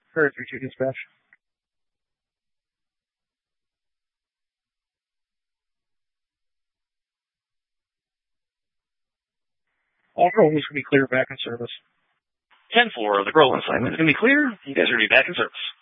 Courier 3-2 dispatch. All Groveland's going to be clear back in service. 10-4, the Groveland assignment is going to be clear. You guys are going to be back in service.